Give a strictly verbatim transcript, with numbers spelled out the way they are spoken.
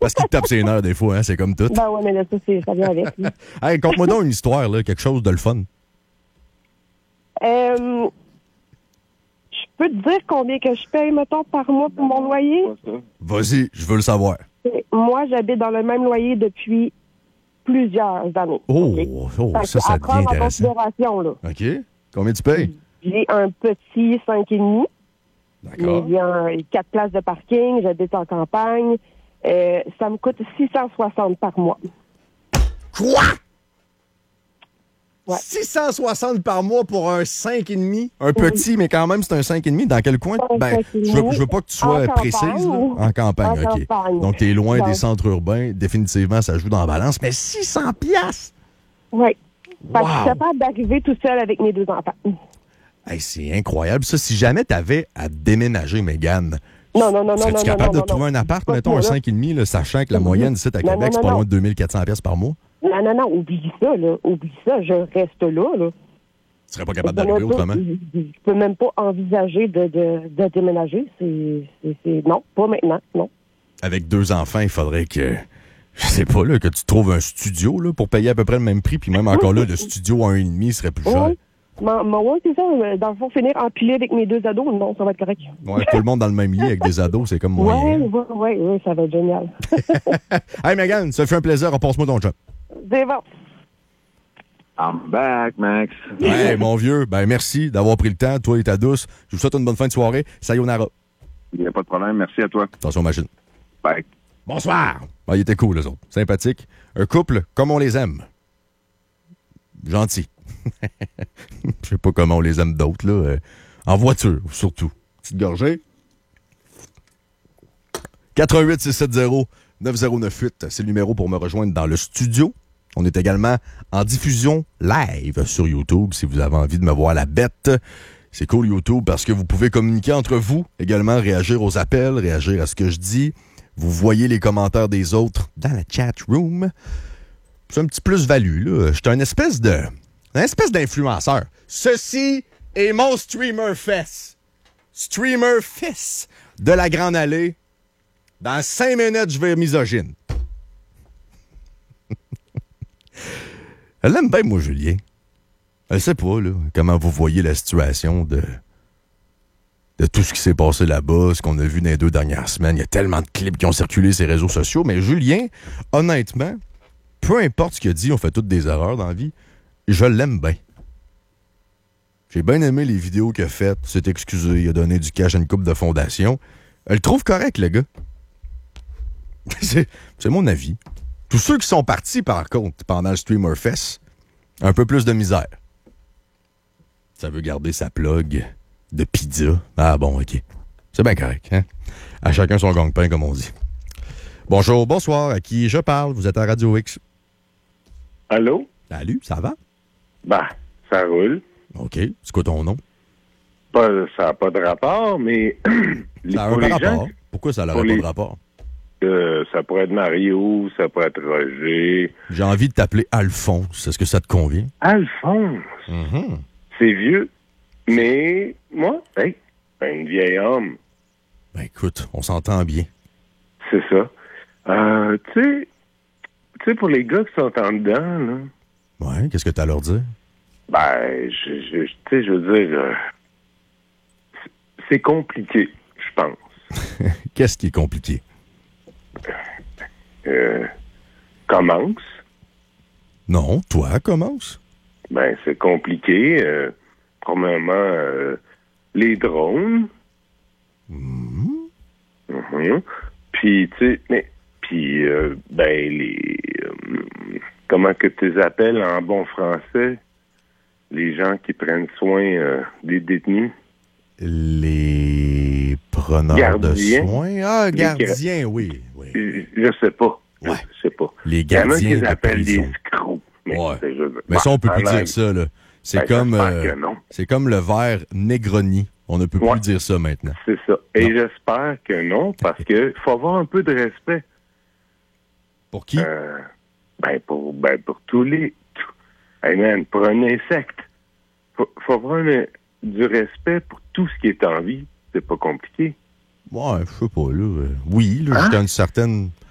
Parce qu'il te tape ses nerfs des fois, hein, c'est comme tout. Ben ouais, mais là, ça, c'est, ça vient avec. Hey, conte-moi donc une histoire, là, quelque chose de le fun. Euh, je peux te dire combien que je paye, mettons, par mois pour mon loyer? Vas-y, je veux le savoir. Moi, j'habite dans le même loyer depuis plusieurs années. Oh, okay? oh Fait ça, que ça à devient prendre en intéressant. considération, là. OK. Combien tu payes? J'ai un petit cinq virgule cinq. Mais D'accord. il y a quatre places de parking, j'habite en campagne. Euh, ça me coûte six cent soixante par mois. Quoi? Ouais. six cent soixante par mois pour un cinq virgule cinq? Un petit, oui. Mais quand même, c'est un cinq virgule cinq. Dans quel coin? Un Ben, je veux, je veux pas que tu sois en précise. campagne, Là. En campagne, en OK. campagne. Donc, t'es loin Donc, des centres urbains. Définitivement, ça joue dans la balance. Mais six cents piastres? Oui. Fait Wow. que je suis capable d'arriver tout seul avec mes deux enfants. Hey, c'est incroyable. Ça, si jamais t'avais à déménager, Mégane, Non, non, non, non, serais-tu non, capable non, de trouver non, un appart, pas mettons, ça, un là. cinq virgule cinq, là, sachant que la moyenne ici à Non, Québec, non, c'est non, pas loin non. de deux mille quatre cents piastres par mois? Non, non, non, oublie ça, là. Oublie ça, je reste là, là. Tu serais pas capable Je d'arriver peux- autrement? Je, je peux même pas envisager de, de, de déménager. C'est, c'est, c'est... Non, pas maintenant, non. Avec deux enfants, il faudrait que, je sais pas, là, que tu trouves un studio là, pour payer à peu près le même prix. Puis même encore là, le studio à un virgule cinq serait plus cher. Oui, mais, mais ouais, c'est ça. Dans le fond, finir empilé avec mes deux ados, non, ça va être correct. Ouais, tout le monde dans le même lit avec des ados, c'est comme moyen. Oui, oui, oui, oui, ça va être génial. Hey, Mégane, ça fait un plaisir. Repasse-moi ton job. C'est bon. I'm back, Max. Hey, mon vieux, ben merci d'avoir pris le temps, toi et ta douce. Je vous souhaite une bonne fin de soirée. Sayonara. Il n'y a pas de problème. Merci à toi. Attention, machine. Bye. Bonsoir. Ah, il était cool, les autres. Sympathique. Un couple comme on les aime. Gentil. Je sais pas comment on les aime d'autres, là. Euh, en voiture, surtout. Petite gorgée. quatre un huit six sept zéro neuf zéro neuf huit, c'est le numéro pour me rejoindre dans le studio. On est également en diffusion live sur YouTube si vous avez envie de me voir la bête. C'est cool YouTube parce que vous pouvez communiquer entre vous, également réagir aux appels, réagir à ce que je dis. Vous voyez les commentaires des autres dans la chat room. C'est un petit plus-value, là. Je suis un espèce de... un espèce d'influenceur. Ceci est mon streamer fest. Streamer fest de la Grande Allée. Dans cinq minutes, je vais être misogyne. Elle l'aime bien, moi, Julien. Elle sait pas, là, comment vous voyez la situation de... de tout ce qui s'est passé là-bas, ce qu'on a vu dans les deux dernières semaines. Il y a tellement de clips qui ont circulé sur les réseaux sociaux. Mais Julien, honnêtement, peu importe ce qu'il a dit, on fait toutes des erreurs dans la vie, je l'aime bien. J'ai bien aimé les vidéos qu'il a faites, il s'est excusé, il a donné du cash à une couple de fondation. Elle le trouve correct, le gars. c'est, c'est mon avis. Tous ceux qui sont partis, par contre, pendant le Streamer Fest, un peu plus de misère. Ça veut garder sa plug de pizza. Ah bon, OK. C'est bien correct, hein? À chacun son gang-pain, comme on dit. Bonjour, bonsoir. À qui je parle? Vous êtes à Radio X. Allô? Salut, ça va? Ben, ça roule. OK. C'est quoi ton nom? Pas, ça n'a pas de rapport, mais... les, Ça a pour un les rapport. gens, Pourquoi ça n'aurait pour pas les- de rapport? euh, ça pourrait être Mario, ça pourrait être Roger. J'ai envie de t'appeler Alphonse. Est-ce que ça te convient? Alphonse, Mm-hmm. c'est vieux. Mais, moi, hey, un vieil homme, Ben écoute, on s'entend bien. c'est ça. Euh, tu sais, tu sais, pour les gars qui sont en dedans, là, Ouais, qu'est-ce que t'as à leur dire? ben, je, je, tu sais, je veux dire, euh, c'est- c'est compliqué, je pense. Qu'est-ce qui est compliqué? Euh, commence. Non, toi, commence. Ben, c'est compliqué. Euh, premièrement, euh, les drones. Mm-hmm. Mhm. Puis, tu sais, mais, puis, euh, ben, les, euh, comment que tu les appelles en bon français? Les gens qui prennent soin euh, des détenus. Les preneurs Gardiens. de soins. Ah, Les gardiens, oui. oui. Je, je sais pas. Ouais. Je sais pas. Les Il y en a qui gardiens les de appellent des prison. screws. Mais, Ouais. c'est juste- Mais ça, on peut en plus langue. dire ça, là. C'est Ben, comme, j'espère euh, que non. c'est comme le verre Negroni. On ne peut Ouais. plus dire ça maintenant. C'est ça. Et Non. j'espère que non, parce que faut avoir un peu de respect. Pour qui? Euh, ben, pour, ben, pour tous les... tout- Hey man, pour un insecte, faut, faut avoir un- du respect pour tout ce qui est en vie. C'est pas compliqué. Ouais, je sais pas, là. euh, oui, là, Hein? jusqu'à une certaine...